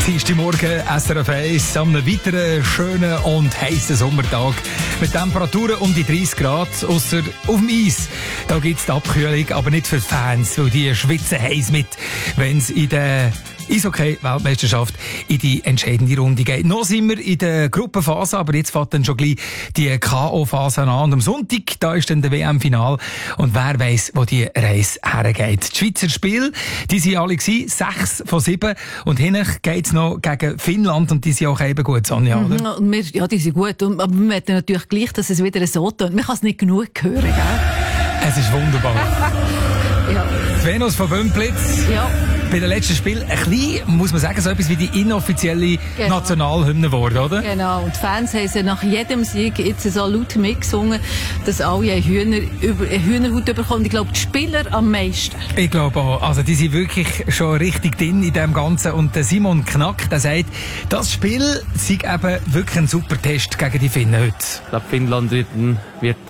Morgen, SRF 1, an einem weiteren schönen und heissen Sommertag mit Temperaturen um die 30 Grad, ausser auf dem Eis. Da gibt es die Abkühlung, aber nicht für die Fans, weil die schwitzen heiß mit, wenn es in der Eishockey-Weltmeisterschaft in die entscheidende Runde geht. Noch sind wir in der Gruppenphase, aber jetzt fängt dann schon gleich die K.O.-Phase an. Und am Sonntag, da ist dann der WM-Final. Und wer weiss, wo die Reise hergeht. Die Schweizer Spiele, die sind alle gewesen, 6 von 7. Und hinten geht's noch gegen Finnland. Und die sind auch eben gut, Sonja, oder? Ja, die sind gut. Aber wir möchten natürlich gleich, dass es wieder so tut. Man kann es nicht genug hören, gell? Es ist wunderbar. Ja. Die Venus von Bümplitz. Ja. Bei den letzten Spielen ein bisschen, muss man sagen, so etwas wie die inoffizielle Nationalhymne geworden, oder? Genau. Und die Fans haben sie nach jedem Sieg jetzt so laut mitgesungen, dass alle eine Hühnerhaut bekommen. Ich glaube, die Spieler am meisten. Ich glaube auch. Also, die sind wirklich schon richtig drin in dem Ganzen. Und der Simon Knack, der sagt, das Spiel sei eben wirklich ein super Test gegen die Finnen heute. Ich glaube, Finnland wird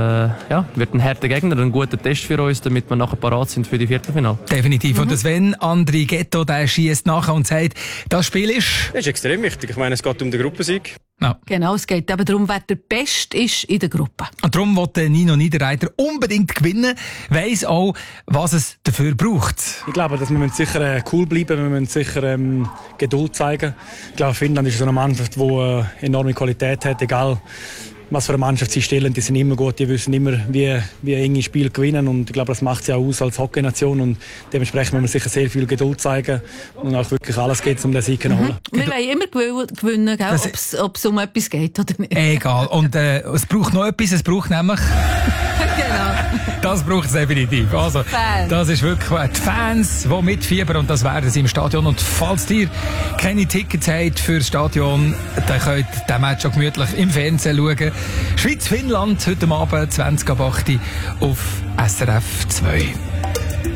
ein harter Gegner, ein guter Test für uns, damit wir nachher parat sind für die Viertelfinale. Definitiv. Und Sven Andri Ghetto, der schießt nachher und sagt, das Spiel ist... Das ist extrem wichtig. Ich meine, es geht um den Gruppensieg. Ja. Genau, es geht eben darum, wer der Beste ist in der Gruppe. Und darum will Nino Niederreiter unbedingt gewinnen, weiss auch, was es dafür braucht. Ich glaube, dass wir sicher cool bleiben, wir müssen sicher Geduld zeigen. Ich glaube, Finnland ist so eine Mannschaft, die enorme Qualität hat, egal was für eine Mannschaft sie stellen, die sind immer gut, die wissen immer, wie enge Spiele gewinnen und ich glaube, das macht sie auch aus als Hockeynation und dementsprechend müssen wir sicher sehr viel Geduld zeigen und auch wirklich alles geht, um den Sieg zu holen. Wir wollen immer gewinnen, ob es um etwas geht oder nicht. Egal. Und es braucht noch etwas, es braucht nämlich... Genau. Das braucht es definitiv. Also, das ist wirklich die Fans, die mitfiebern und das werden sie im Stadion. Und falls ihr keine Tickets habt für das Stadion, dann könnt ihr den Match auch gemütlich im Fernsehen schauen. Schweiz-Finnland heute Abend 20:08 auf SRF 2.